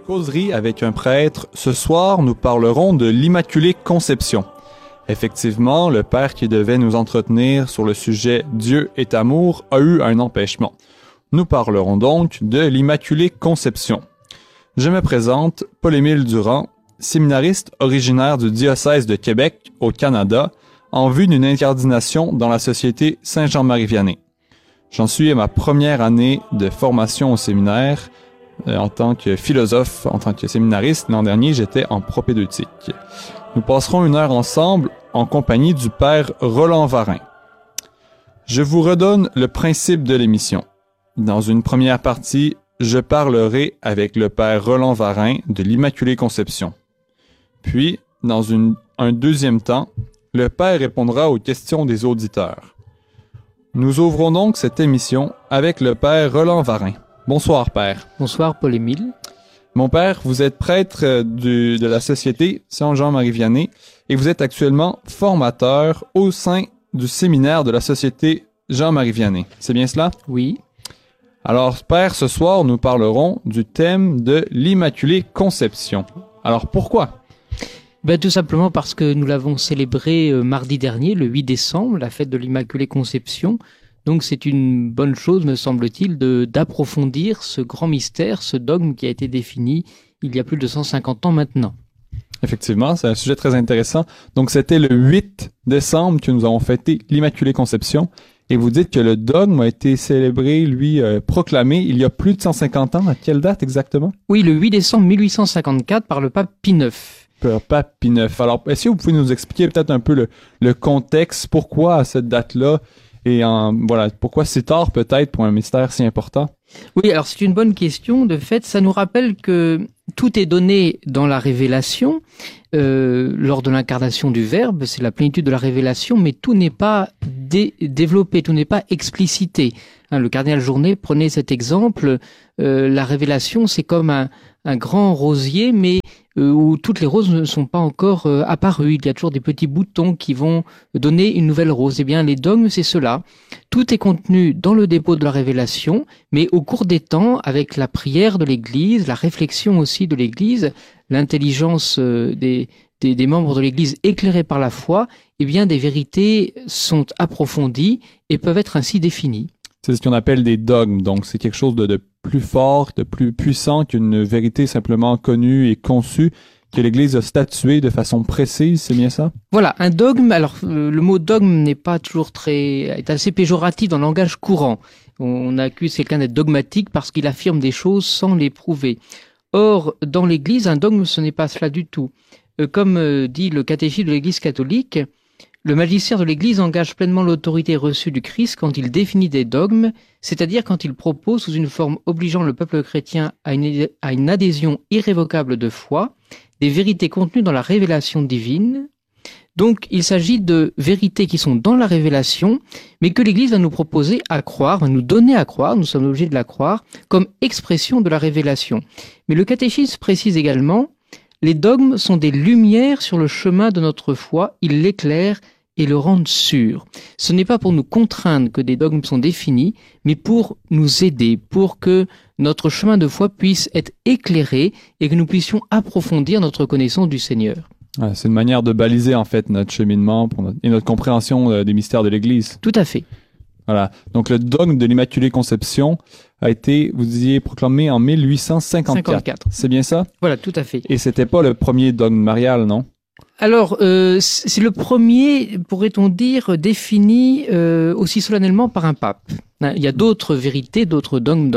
Causerie avec un prêtre. Ce soir, nous parlerons de l'Immaculée Conception. Effectivement, le père qui devait nous entretenir sur le sujet « Dieu est amour » a eu un empêchement. Nous parlerons donc de l'Immaculée Conception. Je me présente, Paul-Émile Durand, séminariste originaire du diocèse de Québec, au Canada, en vue d'une incardination dans la Société Saint-Jean-Marie Vianney. J'en suis à ma première année de formation au séminaire en tant que philosophe, en tant que séminariste. L'an dernier, j'étais en propédeutique. Nous passerons une heure ensemble en compagnie du père Roland Varin. Je vous redonne le principe de l'émission. Dans une première partie, je parlerai avec le père Roland Varin de l'Immaculée Conception. Puis, dans un deuxième temps, le père répondra aux questions des auditeurs. Nous ouvrons donc cette émission avec le père Roland Varin. Bonsoir, père. Bonsoir, Paul-Émile. Mon père, vous êtes prêtre de la Société Saint-Jean-Marie Vianney et vous êtes actuellement formateur au sein du séminaire de la Société Jean-Marie Vianney. C'est bien cela? Oui. Alors, père, ce soir, nous parlerons du thème de l'Immaculée Conception. Alors, pourquoi? Tout simplement parce que nous l'avons célébré mardi dernier, le 8 décembre, la fête de l'Immaculée Conception. Donc c'est une bonne chose, me semble-t-il, d'approfondir ce grand mystère, ce dogme qui a été défini il y a plus de 150 ans maintenant. Effectivement, c'est un sujet très intéressant. Donc c'était le 8 décembre que nous avons fêté l'Immaculée Conception. Et vous dites que le dogme a été célébré, proclamé il y a plus de 150 ans. À quelle date exactement? Oui, le 8 décembre 1854 par le pape Pie IX. Pape Pie IX. Alors, est-ce que vous pouvez nous expliquer peut-être un peu le contexte, pourquoi à cette date-là, et pourquoi si tard peut-être pour un mystère si important? Oui, alors c'est une bonne question. De fait, ça nous rappelle que tout est donné dans la révélation, lors de l'incarnation du Verbe, c'est la plénitude de la révélation, mais tout n'est pas développé, tout n'est pas explicité. Le cardinal Journet prenait cet exemple, la révélation c'est comme un grand rosier, mais où toutes les roses ne sont pas encore apparues. Il y a toujours des petits boutons qui vont donner une nouvelle rose. Eh bien, les dogmes, c'est cela. Tout est contenu dans le dépôt de la révélation, mais au cours des temps, avec la prière de l'Église, la réflexion aussi de l'Église, l'intelligence des membres de l'Église éclairés par la foi, eh bien, des vérités sont approfondies et peuvent être ainsi définies. C'est ce qu'on appelle des dogmes, donc c'est quelque chose de plus fort, de plus puissant qu'une vérité simplement connue et conçue, que l'Église a statué de façon précise, c'est bien ça? Voilà, un dogme, alors le mot dogme n'est pas toujours est assez péjoratif dans le langage courant. On accuse quelqu'un d'être dogmatique parce qu'il affirme des choses sans les prouver. Or, dans l'Église, un dogme, ce n'est pas cela du tout. Comme dit le catéchisme de l'Église catholique, le magistère de l'Église engage pleinement l'autorité reçue du Christ quand il définit des dogmes, c'est-à-dire quand il propose, sous une forme obligeant le peuple chrétien à une adhésion irrévocable de foi, des vérités contenues dans la révélation divine. Donc, il s'agit de vérités qui sont dans la révélation, mais que l'Église va nous proposer à croire, va nous donner à croire, nous sommes obligés de la croire, comme expression de la révélation. Mais le catéchisme précise également: les dogmes sont des lumières sur le chemin de notre foi, ils l'éclairent et le rendent sûr. Ce n'est pas pour nous contraindre que des dogmes sont définis, mais pour nous aider, pour que notre chemin de foi puisse être éclairé et que nous puissions approfondir notre connaissance du Seigneur. Ouais, c'est une manière de baliser en fait notre cheminement et notre compréhension des mystères de l'Église. Tout à fait. Voilà. Donc le dogme de l'Immaculée Conception a été, vous disiez, proclamé en 1854. C'est bien ça? Voilà, tout à fait. Et c'était pas le premier dogme marial, non? Alors, c'est le premier, pourrait-on dire, défini aussi solennellement par un pape. Il y a d'autres vérités, d'autres dogmes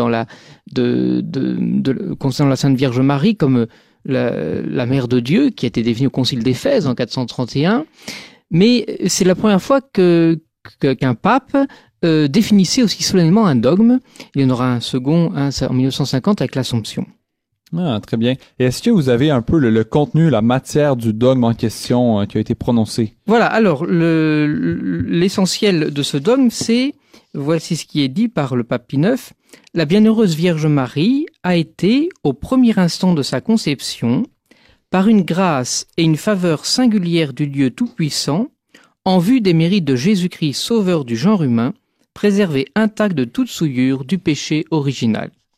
concernant la Sainte Vierge Marie, comme la Mère de Dieu, qui a été définie au Concile d'Éphèse en 431. Mais c'est la première fois qu'un pape définissait aussi solennellement un dogme. Il y en aura un second, en 1950 avec l'Assomption. Ah, très bien. Et est-ce que vous avez un peu le contenu, la matière du dogme en question qui a été prononcé? Voilà, alors l'essentiel de ce dogme, voici ce qui est dit par le pape Pie IX: la bienheureuse Vierge Marie a été, au premier instant de sa conception, par une grâce et une faveur singulière du Dieu Tout-Puissant, en vue des mérites de Jésus-Christ, sauveur du genre humain, préservée intacte de toute souillure du péché original.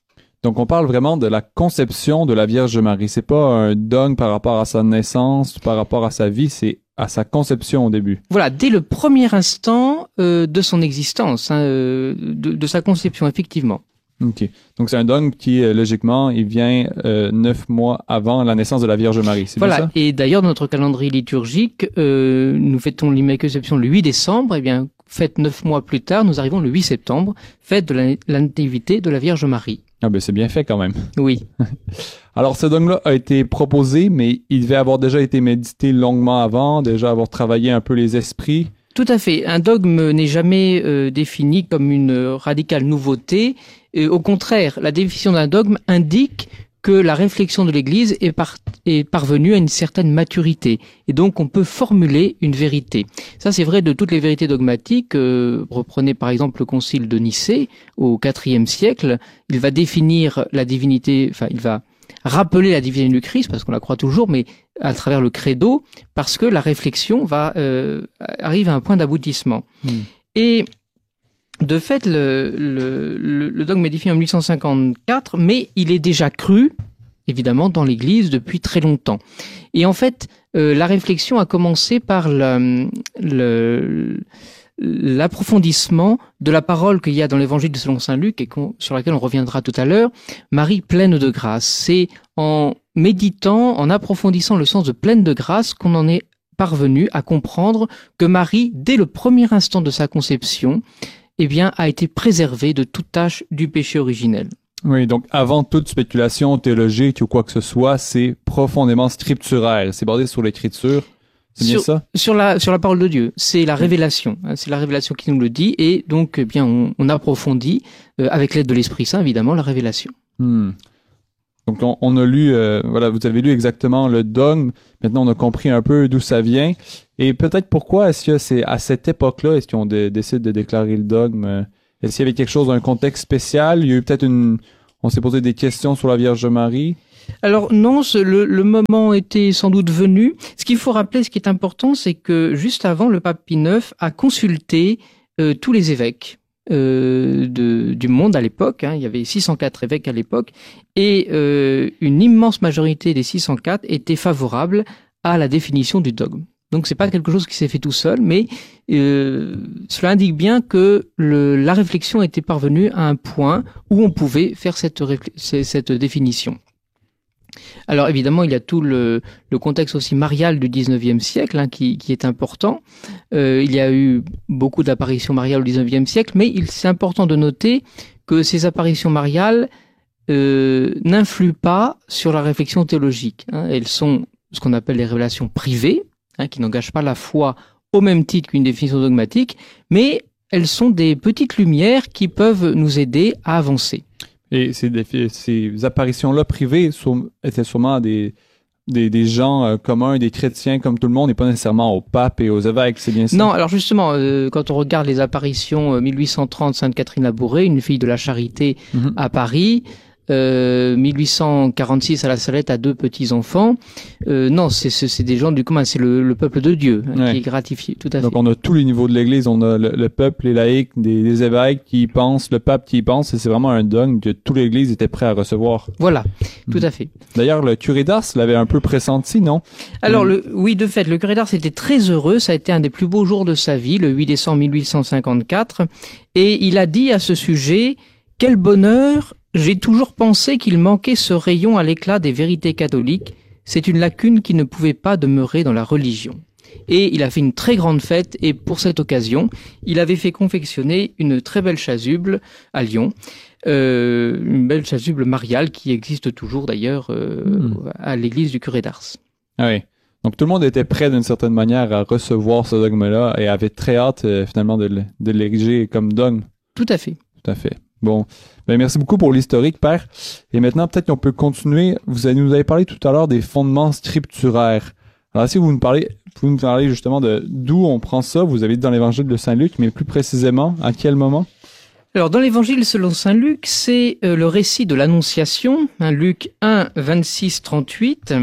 Donc, on parle vraiment de la conception de la Vierge Marie. C'est pas un dogme par rapport à sa naissance, par rapport à sa vie, c'est à sa conception au début. Voilà, dès le premier instant de son existence, de sa conception, effectivement. OK. Donc, c'est un dogme qui, logiquement, il vient 9 mois avant la naissance de la Vierge Marie. C'est voilà. bien ça? Et d'ailleurs, dans notre calendrier liturgique, nous fêtons l'Immaculée Conception le 8 décembre. Eh bien, fête 9 mois plus tard, nous arrivons le 8 septembre, fête de la Nativité de la Vierge Marie. Ah ben, c'est bien fait quand même. Oui. Alors, ce dogme-là a été proposé, mais il devait avoir déjà été médité longuement avant, déjà avoir travaillé un peu les esprits. Tout à fait. Un dogme n'est jamais défini comme une radicale nouveauté. Au contraire, la définition d'un dogme indique que la réflexion de l'Église est parvenue à une certaine maturité. Et donc, on peut formuler une vérité. Ça, c'est vrai de toutes les vérités dogmatiques. Reprenez par exemple le Concile de Nicée au IVe siècle. Il va définir la divinité, enfin, il va rappeler la divinité du Christ, parce qu'on la croit toujours, mais à travers le credo, parce que la réflexion arrive à un point d'aboutissement. Et de fait, le dogme est défini en 1854, mais il est déjà cru, évidemment, dans l'Église depuis très longtemps. Et en fait, la réflexion a commencé par l'approfondissement de la parole qu'il y a dans l'Évangile de selon saint Luc et sur laquelle on reviendra tout à l'heure, Marie pleine de grâce. C'est en méditant, en approfondissant le sens de pleine de grâce qu'on en est parvenu à comprendre que Marie, dès le premier instant de sa conception, eh bien, a été préservée de toute tâche du péché originel. Oui, donc avant toute spéculation théologique ou quoi que ce soit, c'est profondément scripturaire. C'est basé sur l'Écriture. C'est bien ça? Sur la parole de Dieu. C'est la révélation. C'est la révélation qui nous le dit. Et donc, eh bien, on approfondit, avec l'aide de l'Esprit Saint, évidemment, la révélation. Donc, on a lu, voilà, vous avez lu exactement le dogme. Maintenant, on a compris un peu d'où ça vient. Et peut-être pourquoi est-ce que c'est à cette époque-là, est-ce qu'on décide de déclarer le dogme? Est-ce qu'il y avait quelque chose, un contexte spécial? Il y a eu peut-être on s'est posé des questions sur la Vierge Marie? Alors non, le moment était sans doute venu. Ce qu'il faut rappeler, ce qui est important, c'est que juste avant, le pape Pie IX a consulté tous les évêques du monde à l'époque. Il y avait 604 évêques à l'époque, et une immense majorité des 604 étaient favorables à la définition du dogme. Donc c'est pas quelque chose qui s'est fait tout seul, mais cela indique bien que la réflexion était parvenue à un point où on pouvait faire cette définition. Alors évidemment, il y a tout le contexte aussi marial du 19e siècle qui est important. Il y a eu beaucoup d'apparitions mariales au 19e siècle, mais c'est important de noter que ces apparitions mariales n'influent pas sur la réflexion théologique. Elles sont ce qu'on appelle les révélations privées, qui n'engagent pas la foi au même titre qu'une définition dogmatique, mais elles sont des petites lumières qui peuvent nous aider à avancer. Et ces apparitions-là privées étaient sûrement des gens communs, des chrétiens comme tout le monde, et pas nécessairement au pape et aux évêques, c'est bien ça? Non, alors justement, quand on regarde les apparitions 1830, Sainte Catherine Labouré, une fille de la Charité à Paris, 1846 à la Salette à 2 petits-enfants. Non, c'est des gens du commun, c'est le peuple de Dieu qui est gratifié, tout à fait. Donc on a tous les niveaux de l'Église, on a le peuple, les laïcs, des évêques qui y pensent, le pape qui y pense, et c'est vraiment un dogme que toute l'Église était prête à recevoir. Voilà, tout à fait. D'ailleurs, le curé d'Ars l'avait un peu pressenti, non? Alors, oui, de fait, le curé d'Ars était très heureux, ça a été un des plus beaux jours de sa vie, le 8 décembre 1854, et il a dit à ce sujet « Quel bonheur ! J'ai toujours pensé qu'il manquait ce rayon à l'éclat des vérités catholiques. C'est une lacune qui ne pouvait pas demeurer dans la religion. » Et il a fait une très grande fête, et pour cette occasion, il avait fait confectionner une très belle chasuble à Lyon, une belle chasuble mariale qui existe toujours d'ailleurs à l'église du curé d'Ars. Ah oui. Donc tout le monde était prêt d'une certaine manière à recevoir ce dogme-là et avait très hâte finalement de l'ériger comme dogme. Tout à fait. Tout à fait. Bon, ben merci beaucoup pour l'historique, Père. Et maintenant, peut-être qu'on peut continuer. Vous nous avez parlé tout à l'heure des fondements scripturaires. Alors, si vous nous parlez justement d'où on prend ça, vous avez dit dans l'Évangile de Saint Luc, mais plus précisément, à quel moment? Alors, dans l'Évangile selon Saint Luc, c'est le récit de l'Annonciation, Luc 1, 26, 38,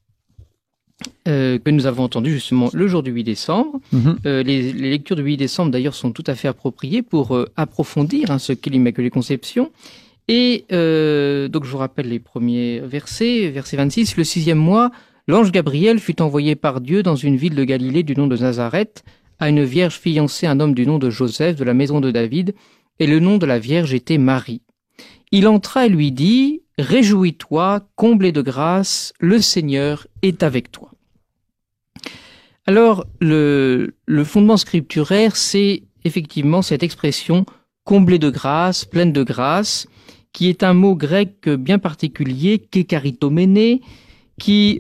que nous avons entendu justement le jour du 8 décembre. Les lectures du 8 décembre d'ailleurs sont tout à fait appropriées pour approfondir ce qu'est l'Immaculée Conception. Et donc je vous rappelle les premiers versets. Verset 26, le 6e mois, l'ange Gabriel fut envoyé par Dieu dans une ville de Galilée du nom de Nazareth, à une vierge fiancée à un homme du nom de Joseph de la maison de David, et le nom de la vierge était Marie. Il entra et lui dit, « Réjouis-toi, comblé de grâce, le Seigneur est avec toi. » Alors, le fondement scripturaire, c'est effectivement cette expression « comblé de grâce, pleine de grâce », qui est un mot grec bien particulier, kékaritomene, qui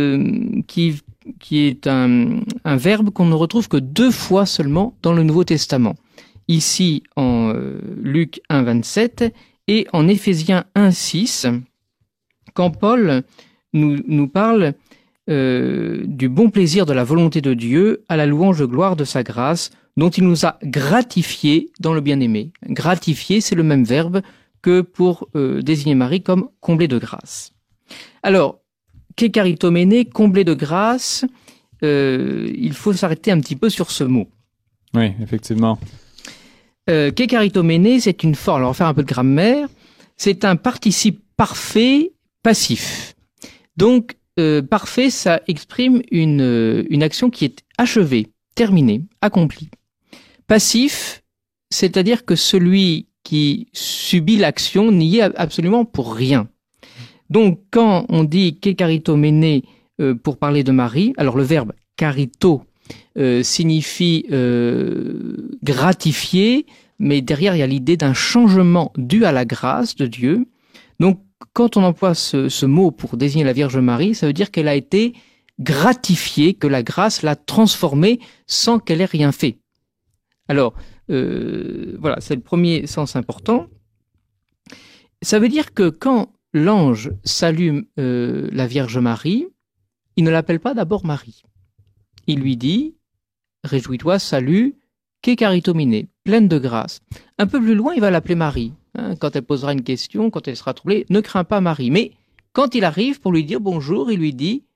est un verbe qu'on ne retrouve que 2 fois seulement dans le Nouveau Testament. Ici, en Luc 1, 27 et en Éphésiens 1, 6, quand Paul nous parle du bon plaisir de la volonté de Dieu à la louange de gloire de sa grâce, dont il nous a gratifiés dans le bien-aimé. Gratifier, c'est le même verbe que pour désigner Marie comme comblée de grâce. Alors, kékaritomene, comblée de grâce, il faut s'arrêter un petit peu sur ce mot. Oui, effectivement. Kékaritomene, c'est une forme, alors on va faire un peu de grammaire, c'est un participe parfait passif. Donc, parfait, ça exprime une action qui est achevée, terminée, accomplie. Passif, c'est-à-dire que celui qui subit l'action n'y est absolument pour rien. Donc, quand on dit kékaritomene pour parler de Marie, alors le verbe karito signifie gratifier, mais derrière il y a l'idée d'un changement dû à la grâce de Dieu. Donc, quand on emploie ce mot pour désigner la Vierge Marie, ça veut dire qu'elle a été gratifiée, que la grâce l'a transformée sans qu'elle ait rien fait. Alors, voilà, c'est le premier sens important. Ça veut dire que quand l'ange salue la Vierge Marie, il ne l'appelle pas d'abord Marie. Il lui dit « Réjouis-toi, salut, kékaritomene, pleine de grâce ». Un peu plus loin, il va l'appeler Marie. Quand elle posera une question, quand elle sera troublée, ne crains pas Marie. Mais quand il arrive pour lui dire bonjour, il lui dit